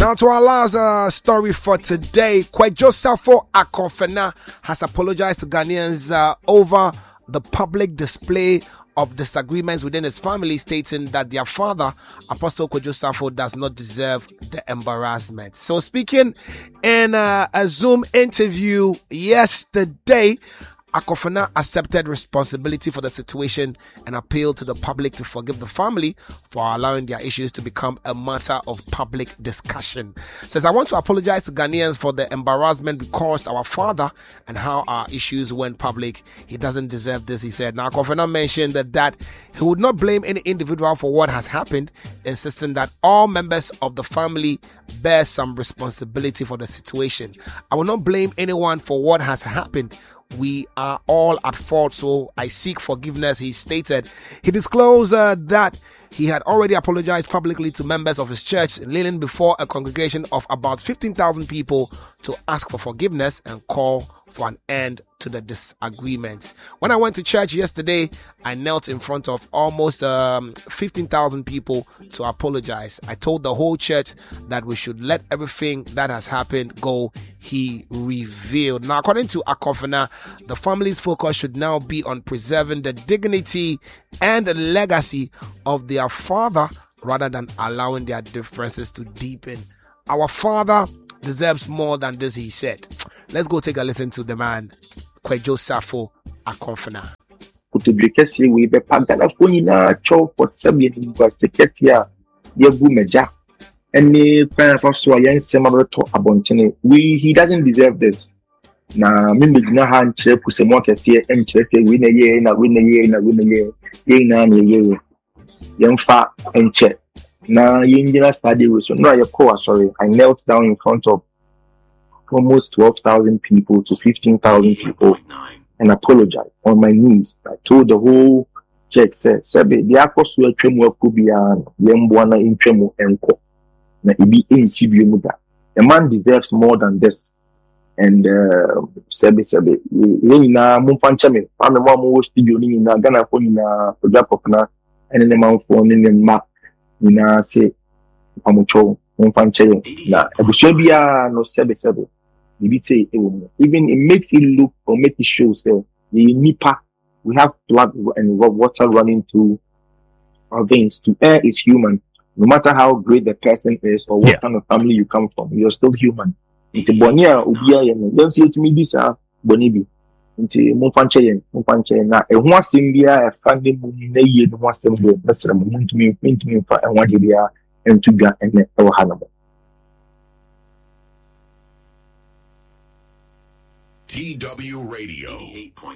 Now to our last story for today, Kwadwo Sarfo Akofena has apologized to Ghanaians over the public display of disagreements within his family, stating that their father, Apostle Kwadwo Sarfo, does not deserve the embarrassment. So speaking in a Zoom interview yesterday, Akofena accepted responsibility for the situation and appealed to the public to forgive the family for allowing their issues to become a matter of public discussion. Says, I want to apologize to Ghanaians for the embarrassment we caused our father and how our issues went public. He doesn't deserve this, he said. Now, Akofena mentioned that he would not blame any individual for what has happened, insisting that all members of the family bear some responsibility for the situation. I will not blame anyone for what has happened. We are all at fault, so I seek forgiveness, he stated. He disclosed that he had already apologized publicly to members of his church, kneeling before a congregation of about 15,000 people to ask for forgiveness and call for an end to the disagreements. When I went to church yesterday, I knelt in front of almost 15,000 people to apologize. I told the whole church that we should let everything that has happened go, he revealed. Now, according to Akofena, the family's focus should now be on preserving the dignity and the legacy of their father rather than allowing their differences to deepen. Our father deserves more than this, he said. Let's go take a listen to the man, Kwadwo Sarfo Akofena. Kutubikesi we be pagana fonina cho for 7 university ya yebu meja. Any plan for so yan semato abontene. He doesn't deserve this. Na mimi gina han che kusemo kese encheke we na ye na ye yemfa enche. Na yinjina study we so no I sorry. I knelt down in front of almost 12,000 people to 15,000 people and apologized on my knees. I told the whole church, Sebe, the apostle tremu kubia yembuana in tremu enko. Na ibi NCB muda. The man deserves more than this. And Sebe, na mumpanchame. I'm a mom studio na Ghana phone na Japopna and the man phone in the map. Na say Pamucho mumpanchame. Na ebusebia no Sebe. Even it makes it look or make it show the nipa we have blood and water running through our veins. To err is human, no matter how great the person is or what kind of family you come from, you're still human. Into Bonia Ubia and don't say to me this Bonibi into Mumpanche na a one Simbia a funding money the one symbol that's to me for and what you are and to get and our Hannibal. TW Radio.